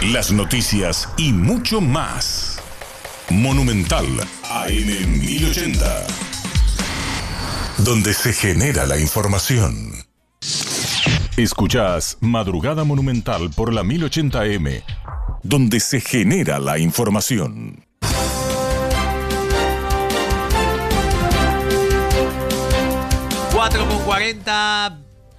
las noticias y mucho más. Monumental AM 1080, donde se genera la información. Escuchás Madrugada Monumental por la 1080M, donde se genera la información. 4:40,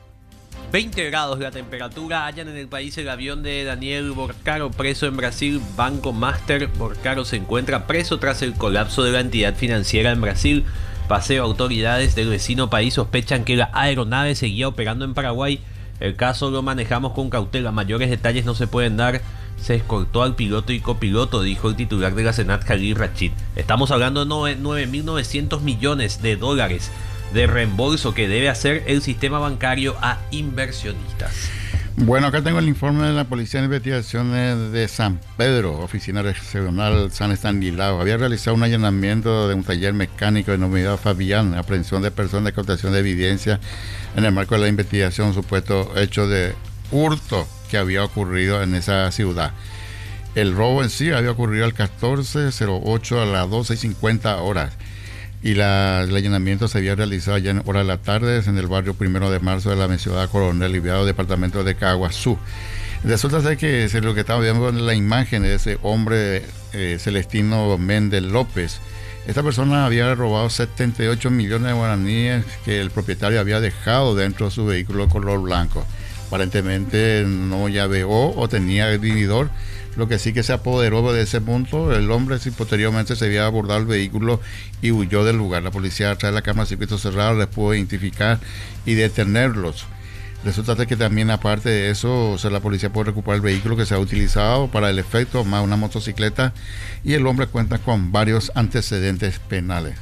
20 grados la temperatura. Hallan en el país el avión de Daniel Borcaro, preso en Brasil. Banco Master. Borcaro se encuentra preso tras el colapso de la entidad financiera en Brasil. Paseo. Autoridades del vecino país sospechan que la aeronave seguía operando en Paraguay. El caso lo manejamos con cautela. Mayores detalles no se pueden dar. Se escoltó al piloto y copiloto, dijo el titular de la Senat, Khalil Rashid. Estamos hablando de 9.900 millones de dólares de reembolso que debe hacer el sistema bancario a inversionistas. Bueno, acá tengo el informe de la Policía de Investigaciones de San Pedro, Oficina Regional San Estanislao. Había realizado un allanamiento de un taller mecánico denominado Fabián, aprehensión de personas, cautación de evidencia en el marco de la investigación, supuesto hecho de hurto que había ocurrido en esa ciudad. El robo en sí había ocurrido al 14:08 a las 12:50 horas. Y el allanamiento se había realizado ya en horas de la tarde en el barrio 1 de Marzo de la mencionada Coronel Liviado, departamento de Caguazú. Resulta ser que lo que estamos viendo en la imagen de ese hombre, Celestino Méndez López. Esta persona había robado 78 millones de guaraníes que el propietario había dejado dentro de su vehículo color blanco. Aparentemente no llaveó o tenía el dividor. Lo que sí que se apoderó de ese punto, el hombre sí, posteriormente se había abordado el vehículo y huyó del lugar. La policía, a través de la cámara de circuito cerrado, les pudo identificar y detenerlos. Resulta que también, aparte de eso, la policía puede recuperar el vehículo que se ha utilizado para el efecto, más una motocicleta, y el hombre cuenta con varios antecedentes penales.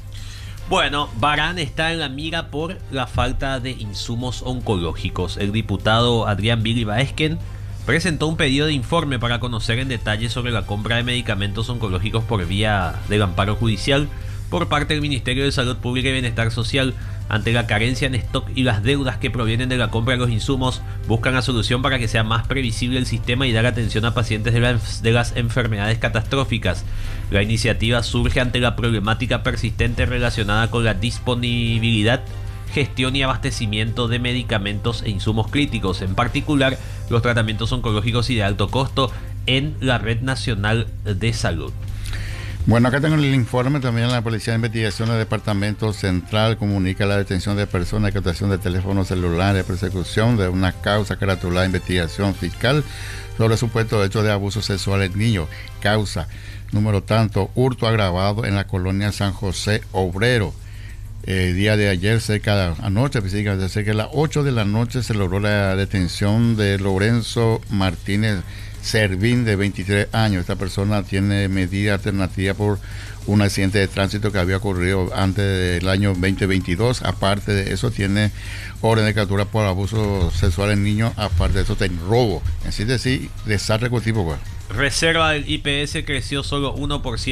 Bueno, Barán está en la mira por la falta de insumos oncológicos. El diputado Adrián Billy Baesken presentó un pedido de informe para conocer en detalle sobre la compra de medicamentos oncológicos por vía del amparo judicial por parte del Ministerio de Salud Pública y Bienestar Social. Ante la carencia en stock y las deudas que provienen de la compra de los insumos, buscan la solución para que sea más previsible el sistema y dar atención a pacientes de las enfermedades catastróficas. La iniciativa surge ante la problemática persistente relacionada con la disponibilidad, gestión y abastecimiento de medicamentos e insumos críticos, en particular los tratamientos oncológicos y de alto costo en la Red Nacional de Salud. Bueno, acá tengo el informe también. La Policía de Investigación del Departamento Central comunica la detención de personas, captación de teléfonos celulares, persecución de una causa caratulada de investigación fiscal sobre supuesto hecho de abuso sexual en niños. Causa número tanto, hurto agravado en la colonia San José Obrero. Día de ayer, anoche, específicamente cerca de las 8 de la noche, se logró la detención de Lorenzo Martínez Servín, de 23 años. Esta persona tiene medida alternativa por un accidente de tránsito que había ocurrido antes del año 2022. Aparte de eso, tiene orden de captura por abuso sexual en niños. Aparte de eso, tiene robo. Así de sí, desastre colectivo. Reserva del IPS creció solo 1%.